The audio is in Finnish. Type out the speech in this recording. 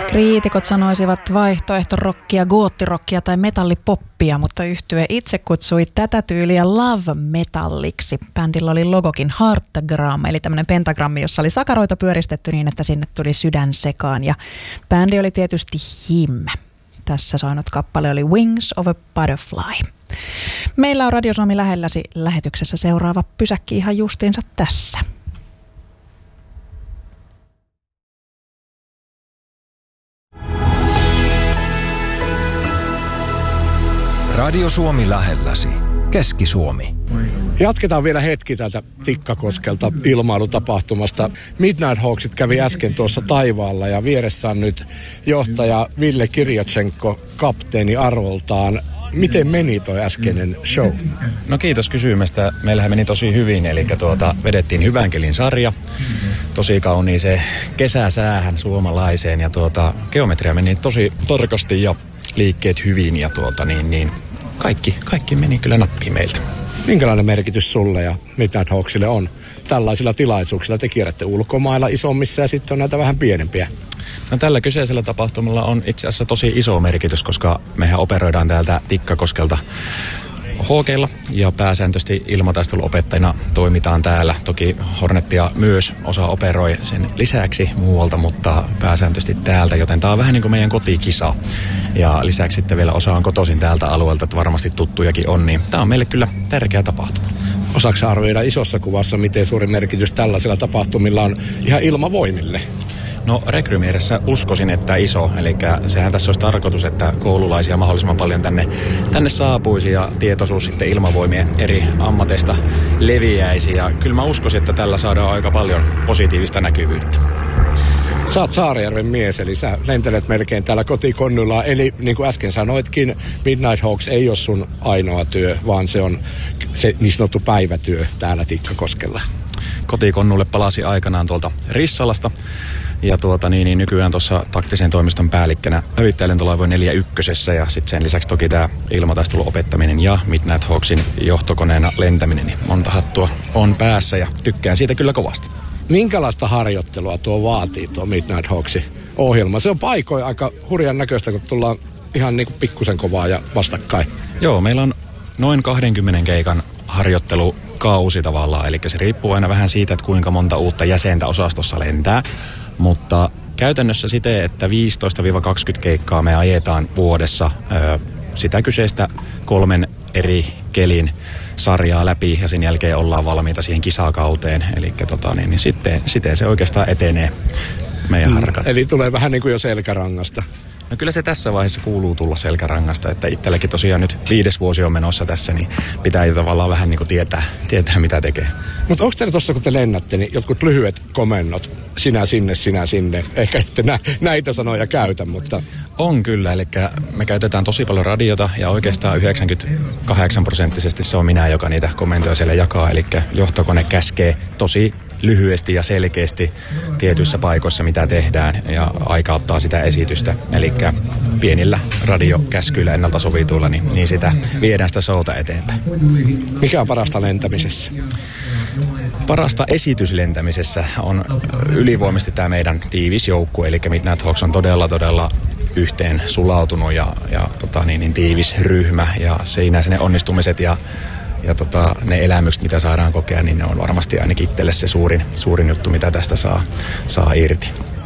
Kriitikot sanoisivat vaihtoehtorokkia, goottirokkia tai metallipoppia, mutta yhtye itse kutsui tätä tyyliä love-metalliksi. Bändillä oli logokin Heartagram, eli tämmöinen pentagrammi, jossa oli sakaroita pyöristetty niin, että sinne tuli sydän sekaan. Ja bändi oli tietysti Him. Tässä soinut kappale oli Wings of a Butterfly. Meillä on Radio Suomi lähelläsi lähetyksessä seuraava pysäkki ihan justiinsa tässä. Radio Suomi lähelläsi. Keski-Suomi. Jatketaan vielä hetki täältä Tikkakoskelta ilmailutapahtumasta. Midnight Hawksit kävi äsken tuossa taivaalla ja vieressä on nyt johtaja Ville Kirjatsenko, kapteeni arvoltaan. Miten meni toi äskeinen show? No kiitos kysymästä. Meillähän meni tosi hyvin, eli vedettiin Hyvän kelin sarja. Tosi kauniiseen kesäsäähän suomalaiseen ja geometria meni tosi tarkasti ja liikkeet hyvin ja kaikki meni kyllä nappiin meiltä. Minkälainen merkitys sulle ja Midnight Hawksille on tällaisilla tilaisuuksilla? Te kierrätte ulkomailla isommissa ja sitten on näitä vähän pienempiä. No tällä kyseisellä tapahtumalla on itse asiassa tosi iso merkitys, koska mehän operoidaan täältä Tikkakoskelta Hawkeilla ja pääsääntöisesti ilmataisteluopettajina toimitaan täällä. Toki Hornetia myös osa operoi sen lisäksi muualta, mutta pääsääntöisesti täältä, joten tää on vähän niin kuin meidän kotikisa. Ja lisäksi sitten vielä osa on kotoisin täältä alueelta, että varmasti tuttujakin on, niin tää on meille kyllä tärkeä tapahtuma. Osaatko arvioida isossa kuvassa, miten suuri merkitys tällaisilla tapahtumilla on ihan ilmavoimille? No rekrymielessä uskoisin, että iso, eli sehän tässä olisi tarkoitus, että koululaisia mahdollisimman paljon tänne saapuisi ja tietoisuus sitten ilmavoimien eri ammateista leviäisi. Ja kyllä mä uskoisin, että tällä saadaan aika paljon positiivista näkyvyyttä. Sä oot Saarijärven mies, eli sä lentelet melkein täällä kotikonnuilla. Eli niin kuin äsken sanoitkin, Midnight Hawks ei ole sun ainoa työ, vaan se on se niin sanottu päivätyö täällä Tikkakoskella. Kotikonnulle palasi aikanaan tuolta Rissalasta. Ja nykyään tuossa taktisen toimiston päällikkönä hävittäjälentolaivojen 41 ja sitten sen lisäksi toki tämä ilmataisteluopettaminen ja Midnight Hawksin johtokoneena lentäminen. Niin monta hattua on päässä ja tykkään siitä kyllä kovasti. Minkälaista harjoittelua tuo vaatii tuo Midnight Hawksin ohjelma? Se on paikoin aika hurjan näköistä, kun tullaan ihan niin kuin pikkusen kovaa ja vastakkain. Joo, meillä on noin 20 keikan harjoittelukausi tavallaan, eli se riippuu aina vähän siitä, että kuinka monta uutta jäsentä osastossa lentää. Mutta käytännössä siten, että 15-20 keikkaa me ajetaan vuodessa sitä kyseistä 3 eri kelin sarjaa läpi ja sen jälkeen ollaan valmiita siihen kisakauteen. Eli sitten se oikeastaan etenee meidän harkat. Eli tulee vähän niin kuin jo selkärangasta. No kyllä se tässä vaiheessa kuuluu tulla selkärangasta, että itselläkin tosiaan nyt 5. vuosi on menossa tässä, niin pitää jo tavallaan vähän niin kuin tietää mitä tekee. Mutta onko teillä tuossa, kun te lennätte, niin jotkut lyhyet komennot, sinä sinne, ehkä ette näitä sanoja käytä, mutta... On kyllä, eli me käytetään tosi paljon radiota ja oikeastaan 98% se on minä, joka niitä komentoja siellä jakaa, eli johtokone käskee tosi lyhyesti ja selkeästi tietyissä paikoissa, mitä tehdään ja aikauttaa sitä esitystä. Eli pienillä radiokäskyillä ennalta sovituilla, niin sitä viedään sitä showta eteenpäin. Mikä on parasta lentämisessä? Parasta esityslentämisessä on ylivoimaisesti tämä meidän tiivis joukkue, eli Midnight Hawks on todella yhteen sulautunut ja tiivis ryhmä ja siinä ne onnistumiset ja ne elämykset, mitä saadaan kokea, niin ne on varmasti ainakin itselle se suurin juttu, mitä tästä saa irti.